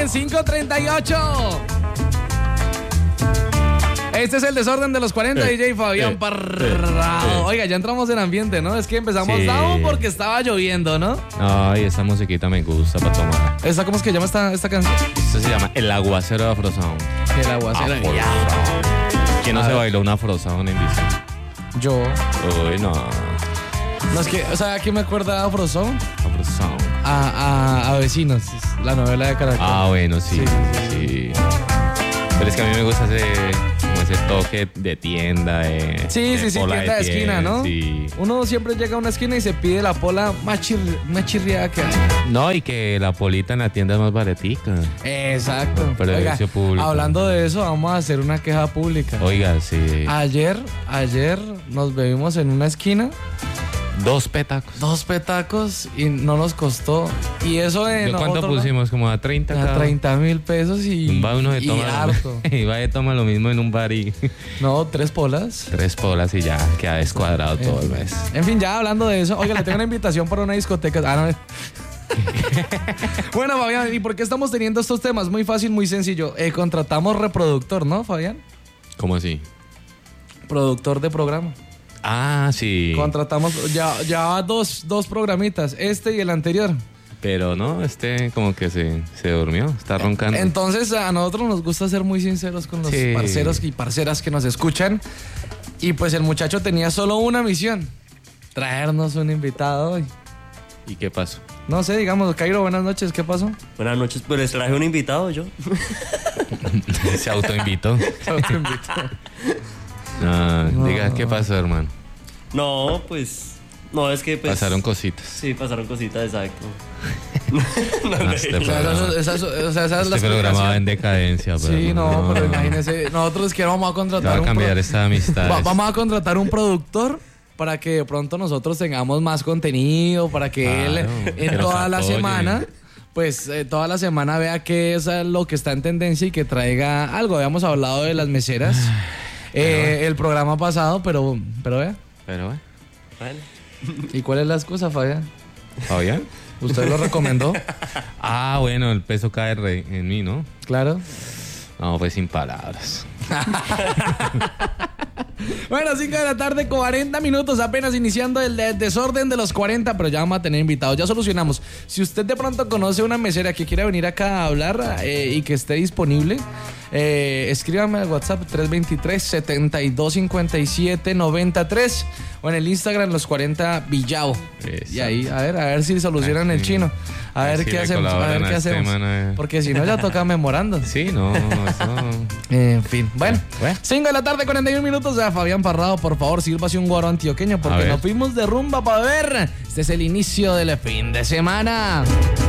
bien, 5:38. Este es el desorden de los 40, DJ Fabián Parrado. Oiga, ya entramos en ambiente, ¿no? Es que empezamos down porque estaba lloviendo, ¿no? Ay, esta musiquita me gusta para tomar. ¿Cómo es que llama esta canción? Esto se llama El Aguacero de Afro Sound. El aguacero. ¿Quién no se bailó una Afro Sound en bici? Yo. Uy, no. No, es que, o sea, ¿qué me acuerda de Afro Sound? Afro Sound. A Vecinos, la novela de Caracol. Ah, bueno, sí. Pero es que a mí me gusta ese toque de tienda, Sí, tienda de esquina, ¿no? Sí. Uno siempre llega a una esquina y se pide la pola más chirriada que hay. No, y que la polita en la tienda es más baratica. Exacto. Precio público. Hablando de eso, vamos a hacer una queja pública. Oiga, sí. Ayer nos bebimos en una esquina 2 petacos. 2 petacos y no nos costó. Y eso de ¿cuánto pusimos? Como a 30 a 30,000 pesos y uno se toma harto. Y va y toma lo mismo en un bar y... No, 3 polas. 3 polas y ya queda descuadrado todo el mes. En fin, ya hablando de eso, oiga, le tengo una invitación para una discoteca. No. Bueno, Fabián, ¿y por qué estamos teniendo estos temas? Muy fácil, muy sencillo. Contratamos reproductor, ¿no, Fabián? ¿Cómo así? Productor de programa. Ah, sí. Contratamos ya dos programitas, este y el anterior. Pero no, como que se durmió, está roncando. Entonces a nosotros nos gusta ser muy sinceros con los parceros y parceras que nos escuchan. Y pues el muchacho tenía solo una misión: traernos un invitado hoy. ¿Y qué pasó? No sé, digamos, Cairo, buenas noches, ¿qué pasó? Buenas noches, pues les traje un invitado yo. Se autoinvitó. No. Diga, ¿qué pasó, hermano? No, pues... No, es que pues... Pasaron cositas. Sí, pasaron cositas, exacto. Este programa va en decadencia. Pero sí, no, pero imagínese, nosotros que vamos a contratar... Va a cambiar esta amistad. Vamos a contratar un productor para que de pronto nosotros tengamos más contenido, para que él en toda la semana... Pues toda la semana vea qué es lo que está en tendencia y que traiga algo. Habíamos hablado de las meseras el programa pasado, pero vea. Pero bueno. ¿Y cuál es la excusa, Fabián? ¿Fabián? ¿Usted lo recomendó? Ah, bueno, el peso cae en mí, ¿no? Claro. No, pues sin palabras. Bueno, 5 de la tarde, 40 minutos, apenas iniciando el desorden de los 40, pero ya vamos a tener invitados, ya solucionamos. Si usted de pronto conoce una mesera que quiera venir acá a hablar y que esté disponible, escríbame al WhatsApp 323-7257-93 o en el Instagram los 40 Villao. Y ahí, a ver si solucionan el chino. A ver qué hacemos, porque si no ya toca memorando. Sí, no. En fin, bueno, 5 de la tarde, 41 minutos. Ya, Fabián Parrado, por favor, sírvase un guaro antioqueño porque nos fuimos de rumba para ver. Este es el inicio del fin de semana.